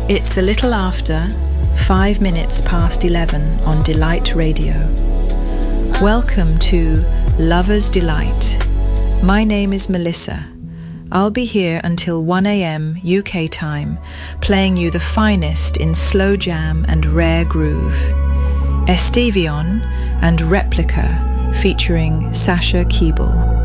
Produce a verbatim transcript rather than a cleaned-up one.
It's a little after five minutes past eleven on Delight Radio. Welcome to Lover's Delight. My name is Melissa. I'll be here until one a.m. U K time, playing you the finest in slow jam and rare groove. Estevion and Replica featuring Sasha Keeble.